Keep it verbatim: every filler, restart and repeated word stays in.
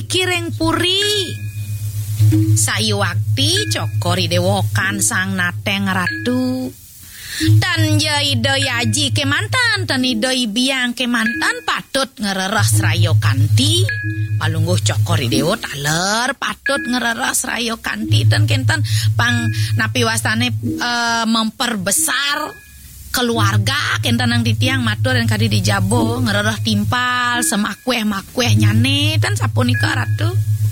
kiring puri. Sayu wakti cokori dewokan sang nateng ratu. Dan ido yaji kemantan dan ido ibiang kemantan patut ngererah serayo kanti. Palungguh cokori dewo taler patut ngererah serayo kanti dan kentan pang napi wasane uh, memperbesar keluarga kentan nang ditiang matur dan kadi dijabo ngererah timpal semakueh makueh nyane dan sapunika ratu.